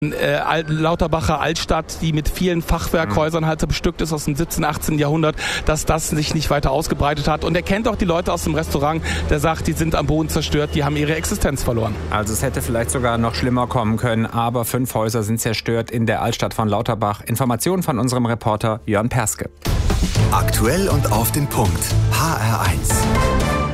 Lauterbacher Altstadt, die mit vielen Fachwerkhäusern halt so bestückt ist aus dem 17., 18. Jahrhundert, dass das sich nicht weiter ausgebreitet hat. Und er kennt auch die Leute aus dem Restaurant, der sagt, die sind am Boden zerstört, die haben ihre Existenz verloren. Also es hätte vielleicht sogar noch schlimmer kommen können, aber 5 Häuser sind zerstört in der Altstadt von Lauterbach. Informationen von unserem Reporter Jörn Perske. Aktuell und auf den Punkt. HR1.